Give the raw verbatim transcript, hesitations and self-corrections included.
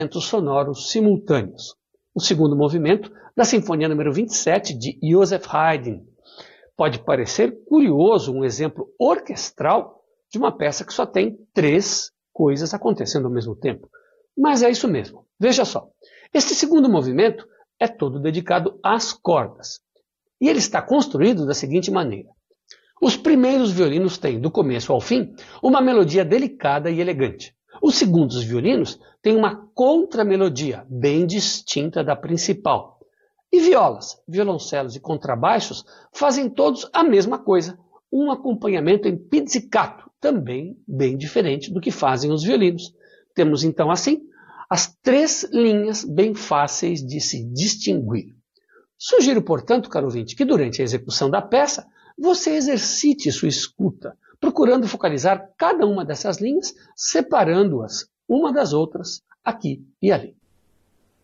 sonoros simultâneos. O segundo movimento da Sinfonia número vinte e sete de Joseph Haydn. Pode parecer curioso um exemplo orquestral de uma peça que só tem três coisas acontecendo ao mesmo tempo. Mas é isso mesmo. Veja só. Este segundo movimento é todo dedicado às cordas. E ele está construído da seguinte maneira. Os primeiros violinos têm, do começo ao fim, uma melodia delicada e elegante. Os segundos violinos têm uma contramelodia bem distinta da principal. E violas, violoncelos e contrabaixos fazem todos a mesma coisa, um acompanhamento em pizzicato, também bem diferente do que fazem os violinos. Temos então assim as três linhas bem fáceis de se distinguir. Sugiro, portanto, caro ouvinte, que durante a execução da peça você exercite sua escuta, procurando focalizar cada uma dessas linhas, separando-as uma das outras aqui e ali.